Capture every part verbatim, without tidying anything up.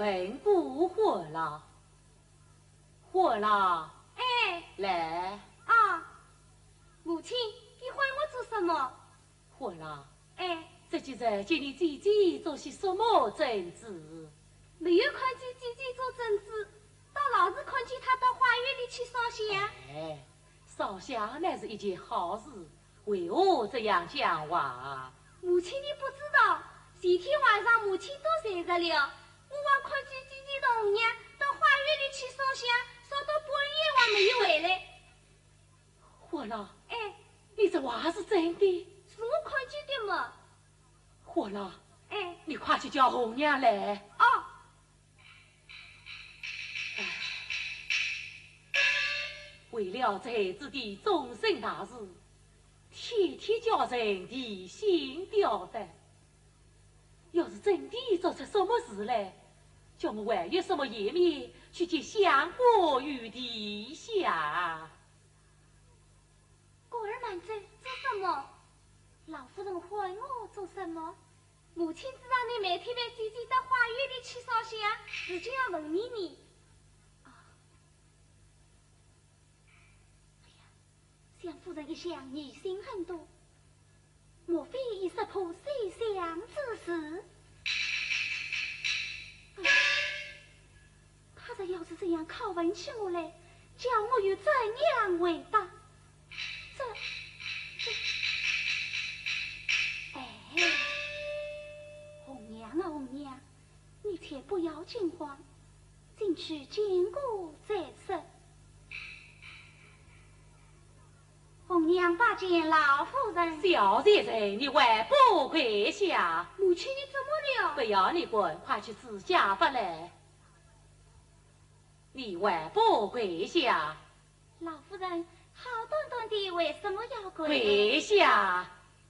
问过火了，火了， 哎， 来啊，母亲，你唤我做什么？ 火了， 哎， 这几日见你姐姐做些什么政治？ 没有看见姐姐做政治，倒老是看见她到花园里去烧香。 哎，烧香乃是一件好事，为何这样讲话？ 母亲，你不知道，前天晚上母亲都睡着了，我还看见姐姐的红娘到花园里去烧香，烧到半夜还没有回来。 火了， 哎， 你这话是真的？ 是我看见的嘛。 火了， 哎， 你快去叫红娘来。 哦。 为了才子的终身大事，天天叫人提心吊胆。要是真的做出什么事来，叫我还有什么颜面去见相国与殿下？ 果儿满在做什么？老夫人唤我做什么？母亲知道你每天陪姐姐到花园里去烧香，是就要问你你。相夫人一向疑心很多，莫非已识破西厢之事？嗯、他这要是这样拷问起我来，叫我又怎样回答？这这，哎，红娘啊红娘，你且不要惊慌，进去见过再说。红娘拜见老夫人。 小先生，你还不跪下？ 母亲，你怎么了？ 不要你滚，快去自家吧来。你还不跪下？ 老夫人，好端端的为什么要跪？ 跪下，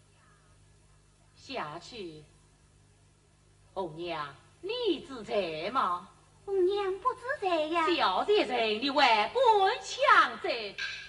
下去。红娘，你知在吗？ 红娘不知在呀。 小先生，你还滚强者？